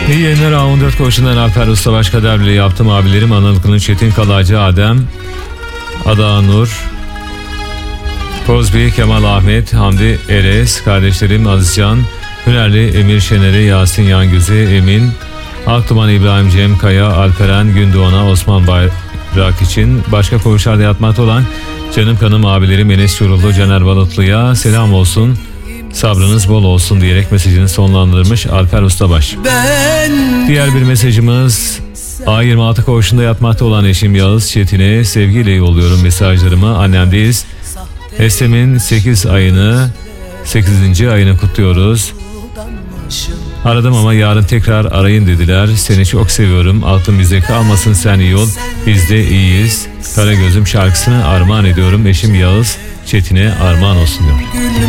İyi yayınlar. A14 koğuşundan Alper Ustabaş Kaderli yaptım. Abilerim Anıl Kılıç, Çetin Kalacı, Adem, Ada Nur, Kozbi, Kemal Ahmet, Hamdi Eres, kardeşlerim Azizcan, Hünerli, Emir Şener'i, Yasin Yangüzü, Emin, Aktuman, İbrahim, Cem Kaya, Alperen, Gündoğan'a, Osman Bayrak için başka koğuşlarda yatmakta olan canım kanım abilerim Enes Çorullu, Caner Balutlu'ya selam olsun, sabrınız bol olsun diyerek mesajını sonlandırmış Alper Ustabaş. Diğer bir mesajımız A26 koğuşunda yatmakta olan eşim Yağız Çetin'e sevgiyle yolluyorum mesajlarımı. Annemdeyiz. Estem'in 8. ayını kutluyoruz. Aradım ama yarın tekrar arayın dediler. Seni çok seviyorum. Aklım bizde kalmasın, sen iyi ol. Biz de iyiyiz. Karagöz'üm şarkısını armağan ediyorum. Eşim Yağız Çetin'e armağan olsun diyor.